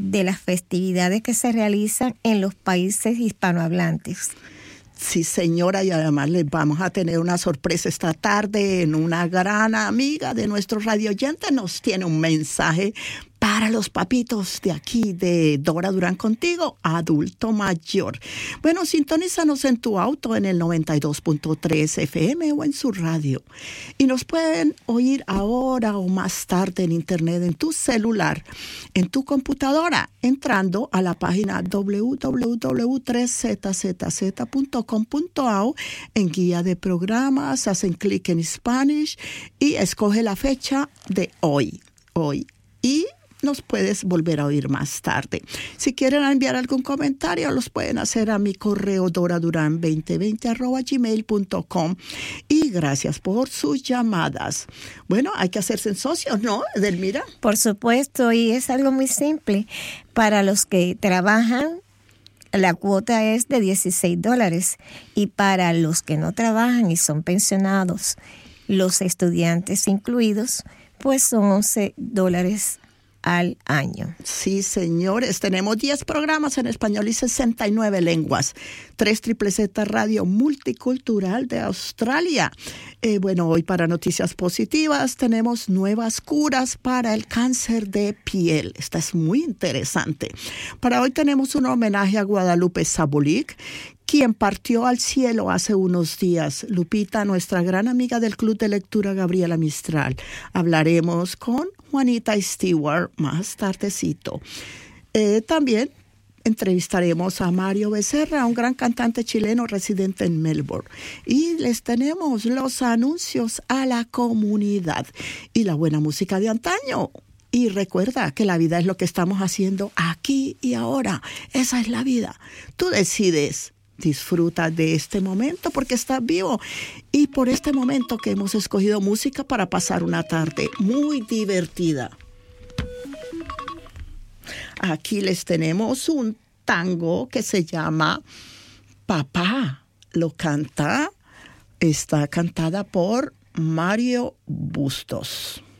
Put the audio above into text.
de las festividades que se realizan en los países hispanohablantes. Sí, señora, y además les vamos a tener una sorpresa esta tarde. Una gran amiga de nuestro radio oyente nos tiene un mensaje para los papitos de aquí, de Dora Durán Contigo, adulto mayor. Bueno, sintonízanos en tu auto en el 92.3 FM o en su radio. Y nos pueden oír ahora o más tarde en internet, en tu celular, en tu computadora, entrando a la página www.3zzz.com.au en guía de programas, hacen clic en Spanish y escoge la fecha de hoy. Y nos puedes volver a oír más tarde. Si quieren enviar algún comentario, los pueden hacer a mi correo doraduran2020@gmail.com. Y gracias por sus llamadas. Bueno, hay que hacerse socios, ¿no, Edelmira? Por supuesto, y es algo muy simple. Para los que trabajan, la cuota es de $16. Y para los que no trabajan y son pensionados, los estudiantes incluidos, pues son $11 al año. Sí, señores, tenemos 10 programas en español y 69 lenguas. 3ZZZ Radio Multicultural de Australia. Bueno, hoy para noticias positivas tenemos nuevas curas para el cáncer de piel. Esta es muy interesante. Para hoy tenemos un homenaje a Guadalupe Sabolik, quien partió al cielo hace unos días. Lupita, nuestra gran amiga del Club de Lectura Gabriela Mistral. Hablaremos con Juanita Stewart más tardecito. También entrevistaremos a Mario Becerra, un gran cantante chileno residente en Melbourne. Y les tenemos los anuncios a la comunidad y la buena música de antaño. Y recuerda que la vida es lo que estamos haciendo aquí y ahora. Esa es la vida. Tú decides. Disfruta de este momento porque estás vivo y por este momento que hemos escogido música para pasar una tarde muy divertida. Aquí les tenemos un tango que se llama Papá. Está cantada por Mario Bustos.